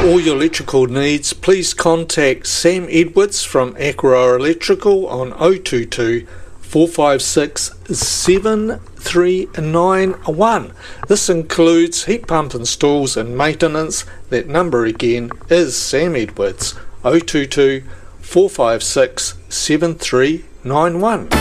all your electrical needs, please contact Sam Edwards from Aqua Electrical on 022 456 7391. This includes heat pump installs and maintenance. That number again is Sam Edwards, 022 456 7391.